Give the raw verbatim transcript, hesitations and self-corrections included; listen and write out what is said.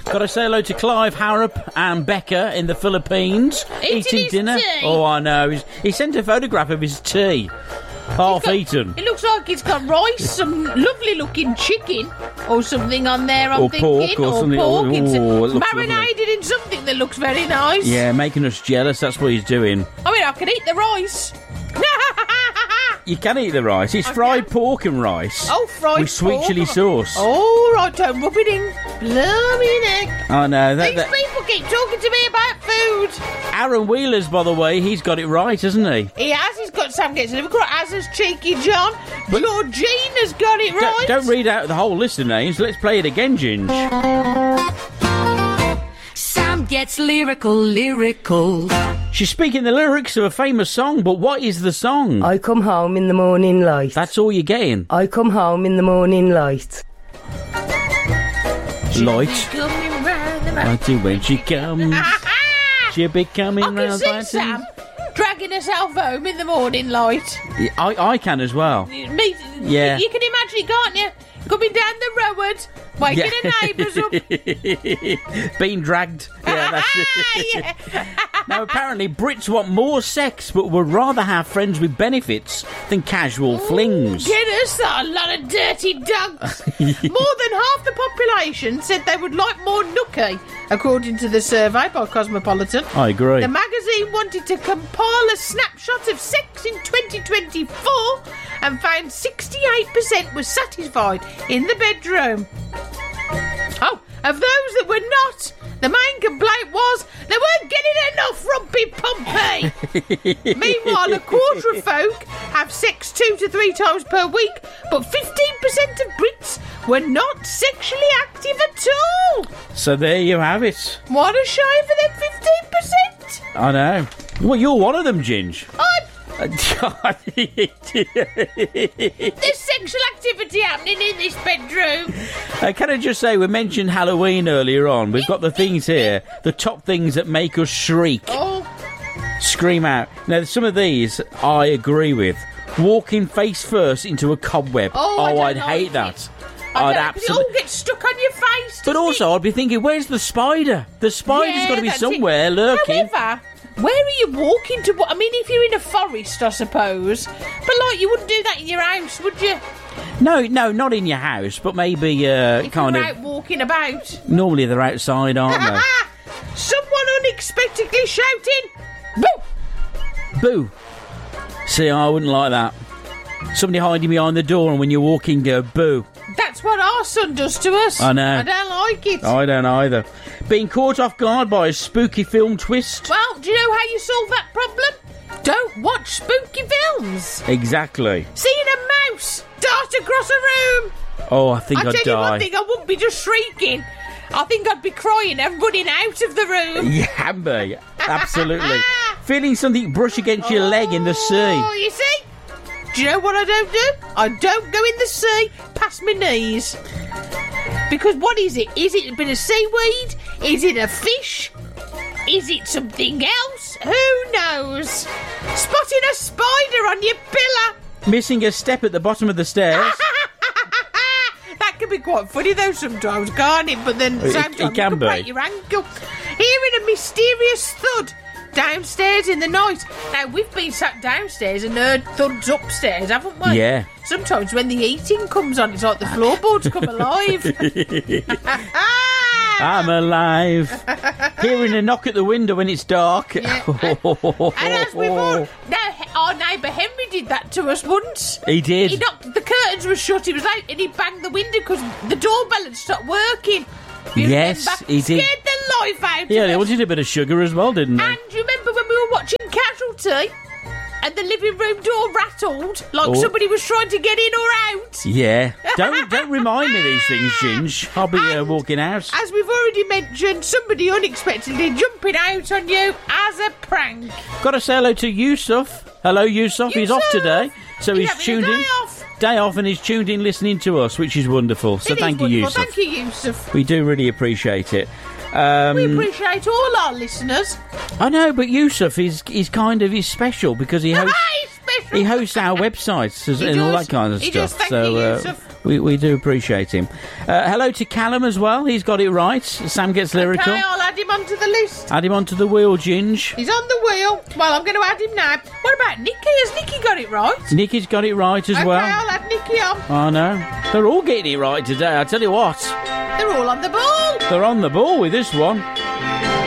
Got to say hello to Clive Harrop and Becca in the Philippines. Eating his dinner. tea. Oh, I know. He's, he sent a photograph of his tea. Half got, eaten. It looks like it's got rice, some lovely looking chicken or something on there, I'm or thinking. Pork or, or something. pork. Oh, It's oh, it looks marinated lovely. in something that looks very nice. Yeah, making us jealous. That's what he's doing. I mean, I can eat the rice. You can eat the rice. It's I fried can. pork and rice. Oh, fried with sweet pork. chilli sauce. Oh, right, don't rub it in. Blooming heck. I know. That, These that, people keep talking to me about food. Aaron Wheeler's, by the way, he's got it right, hasn't he? He has. He's got Sam Gets Liverpool, as has Cheeky John. But- Georgina's got it right. Don't, don't read out the whole list of names. Let's play it again, Ginge. Sam gets lyrical, lyrical. She's speaking the lyrics of a famous song, but what is the song? I come home in the morning light. That's all you're getting. I come home in the morning light. Light. Coming round the I do when she comes. She'll be coming I can round. see by Sam dragging herself home in the morning light. two. I, I can as well. Me, Yeah. You can imagine it, can't you? Coming down the road, waking the neighbours up. Being dragged. Yeah, that's it. Yeah. Now, apparently, Brits want more sex, but would rather have friends with benefits than casual flings. Get us a lot of dirty dogs. More than half the population said they would like more nookie, according to the survey by Cosmopolitan. I agree. The magazine wanted to compile a snapshot of sex in twenty twenty-four and found sixty-eight percent were satisfied in the bedroom. Oh, of those that were not, the main complaint was they weren't getting enough rumpy pumpy. Meanwhile, a quarter of folk have sex two to three times per week, but fifteen percent of Brits were not sexually active at all. So there you have it. What a shame for them fifteen percent. I know. Well, you're one of them, Ginge. I'm uh, There's sexual activity happening in this bedroom. can I just say, we mentioned Halloween earlier on. We've got the things here, the top things that make us shriek, Oh, scream out. Now, some of these I agree with. Walking face first into a cobweb. Oh, I don't I'd like hate it. that. I I'd don't, 'cause absolutely. it all gets stuck on your face. But doesn't also, it? I'd be thinking, where's the spider? The spider's Yeah, got to be that's somewhere it. lurking. However, where are you walking to? I mean, if you're in a forest, I suppose. But, like, you wouldn't do that in your house, would you? No, no, not in your house, but maybe uh, If kind you're of. out walking about. Normally they're outside, aren't they? Someone unexpectedly shouting, "Boo!" Boo. See, I wouldn't like that. Somebody hiding behind the door, and when you're walking, go boo. That's what our son does to us. I know. I don't like it. I don't either. Being caught off guard by a spooky film twist. Well, do you know how you solve that problem? Don't watch spooky films. Exactly. Seeing a mouse dart across a room. Oh, I think I I'd tell you die. one thing, I wouldn't be just shrieking. I think I'd be crying and running out of the room. Yeah, Amber, absolutely. Feeling something brush against your leg in the sea. Oh, you see? Do you know what I don't do? I don't go in the sea past my knees. Because what is it? Is it a bit of seaweed? Is it a fish? Is it something else? Who knows? Spotting a spider on your pillar. Missing a step at the bottom of the stairs. That can be quite funny though sometimes, can't it? But then It- sometimes it can you be. break your ankle. Hearing a mysterious thud downstairs in the night. Now, we've been sat downstairs and heard thuds upstairs, haven't we? Yeah. Sometimes when the heating comes on, it's like the floorboards come alive. I'm alive. Hearing a knock at the window when it's dark. Yeah. And as we've all... Now, our neighbour Henry did that to us once. He did. He knocked... The curtains were shut, he was out, and he banged the window because the doorbell had stopped working. You Yes, remember? he did. Scared the life out Yeah, of they us. wanted a bit of sugar as well, didn't they? And do you remember when we were watching Casualty and the living room door rattled like Oh. somebody was trying to get in or out? Yeah. Don't don't remind me these things, Ginge. I'll be uh, And walking out. As we've already mentioned, somebody unexpectedly jumping out on you as a prank. Got to say hello to Yusuf. Hello, Yusuf. He's off Yusuf! today, so He's he's, having a tuned day in. off. Day off, and he's tuned in, listening to us, which is wonderful. So It is thank you, wonderful. Yusuf. Thank you, Yusuf. We do really appreciate it. Um, We appreciate all our listeners. I know, but Yusuf is is kind of he's special because he hosts Hi, special. he hosts our websites as- He and all does. that kind of He stuff. does. Thank so you, uh, Yusuf. We we do appreciate him. Uh, hello to Callum as well. He's got it right. Sam Gets Lyrical. Okay, I'll add him onto the list. Add him onto the wheel, Ginge. He's on the wheel. Well, I'm going to add him now. What about Nikki? Has Nikki got it right? Nikki's got it right as okay, well. I'll add Nikki on. I know. They're all getting it right today, I tell you what. They're all on the ball. They're on the ball with this one.